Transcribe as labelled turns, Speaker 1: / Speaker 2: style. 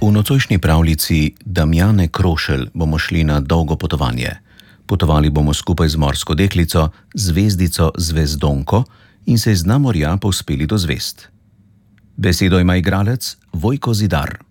Speaker 1: V nocojšnji pravljici Damjane Krošelj bomo šli na dolgo potovanje. Potovali bomo skupaj z morsko deklico, zvezdico Zvezdonko in se z dna morja povzpeli do zvezd. Besedo ima igralec Vojko Zidar.